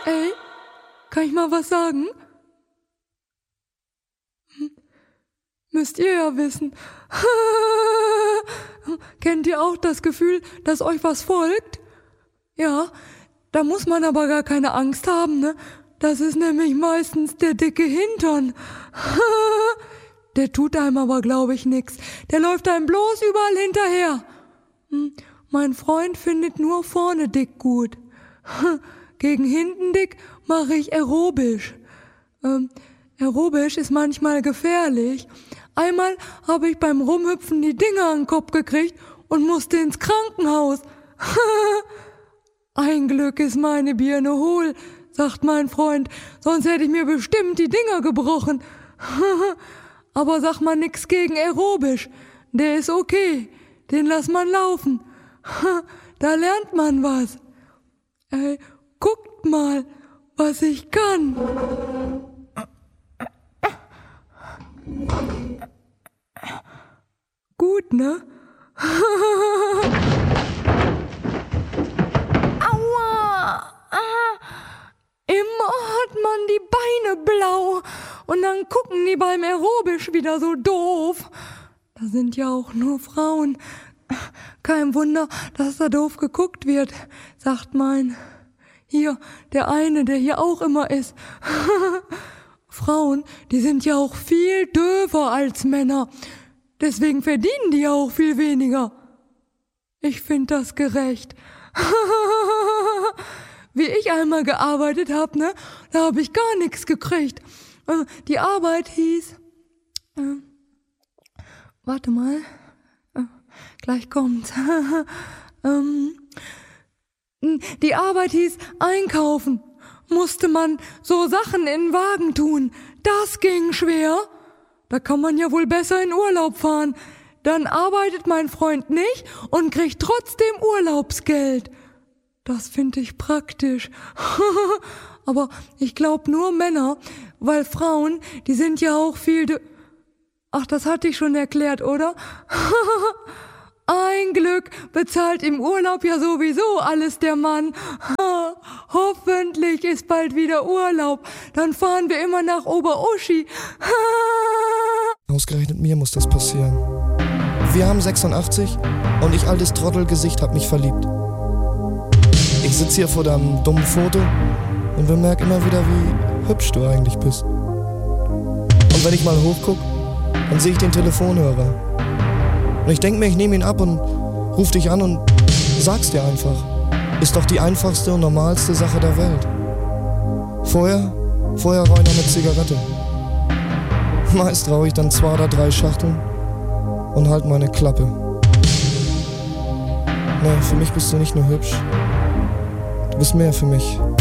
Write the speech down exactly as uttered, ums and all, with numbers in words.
Ey, kann ich mal was sagen? Hm. Müsst ihr ja wissen. Kennt ihr auch das Gefühl, dass euch was folgt? Ja, da muss man aber gar keine Angst haben, ne? Das ist nämlich meistens der dicke Hintern. Der tut einem aber, glaube ich, nix. Der läuft einem bloß überall hinterher. Hm, mein Freund findet nur vorne dick gut. Gegen hinten dick mache ich aerobisch. Ähm, aerobisch ist manchmal gefährlich. Einmal habe ich beim Rumhüpfen die Dinger an den Kopf gekriegt und musste ins Krankenhaus. Ein Glück ist meine Birne hohl, sagt mein Freund, sonst hätte ich mir bestimmt die Dinger gebrochen. Aber sag mal nix gegen aerobisch, der ist okay, den lass man laufen. Da lernt man was. Ey, guckt mal, was ich kann. Gut, ne? Aua! Immer hat man die Beine blau und dann gucken die beim Aerobisch wieder so doof. Da sind ja auch nur Frauen. Kein Wunder, dass da doof geguckt wird, sagt mein. Hier, der eine, der hier auch immer ist. Frauen, die sind ja auch viel döver als Männer. Deswegen verdienen die ja auch viel weniger. Ich find das gerecht. Wie ich einmal gearbeitet hab, ne, da hab ich gar nichts gekriegt. Äh, die Arbeit hieß... Äh, warte mal. Äh, gleich kommt's. ähm, die Arbeit hieß einkaufen. Musste man so Sachen in den Wagen tun. Das ging schwer. Da kann man ja wohl besser in Urlaub fahren. Dann arbeitet mein Freund nicht und kriegt trotzdem Urlaubsgeld. Das finde ich praktisch. Aber ich glaube nur Männer, weil Frauen, die sind ja auch viel... De- Ach, das hatte ich schon erklärt, oder? Ein Glück bezahlt im Urlaub ja sowieso alles der Mann. Hoffentlich ist bald wieder Urlaub. Dann fahren wir immer nach Oberuschi. Ausgerechnet mir muss das passieren. Wir haben sechsundachtzig und ich, altes Trottelgesicht, hab mich verliebt. Ich sitz hier vor deinem dummen Foto und bemerk immer wieder, wie hübsch du eigentlich bist. Und wenn ich mal hochguck, dann sehe ich den Telefonhörer. Und ich denk mir, ich nehme ihn ab und ruf dich an und sag's dir einfach. Ist doch die einfachste und normalste Sache der Welt. Vorher, vorher rauche ich noch eine Zigarette. Meist rauche ich dann zwei oder drei Schachteln und halt meine Klappe. Nee, für mich bist du nicht nur hübsch. Du bist mehr für mich.